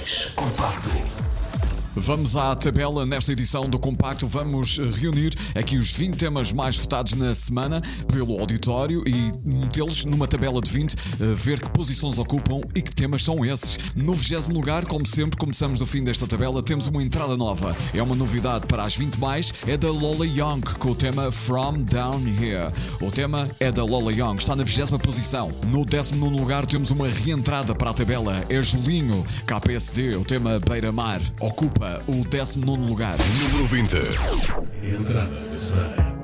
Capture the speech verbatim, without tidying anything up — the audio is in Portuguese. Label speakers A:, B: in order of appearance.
A: dois, Compacto.
B: Vamos à tabela nesta edição do Compacto. Vamos reunir aqui os vinte temas mais votados na semana pelo auditório e metê-los numa tabela de vinte, ver que posições ocupam e que temas são esses. No vigésimo lugar, como sempre, começamos do fim desta tabela, temos uma entrada nova. É uma novidade para as vinte mais, é da Lola Young, com o tema From Down Here. O tema é da Lola Young, está na vigésima posição. No décimo nono lugar temos uma reentrada para a tabela, é Julinho, K P S D, o tema Beira-Mar, ocupa o décimo nono lugar.
A: Número vinte. Entrada de semana.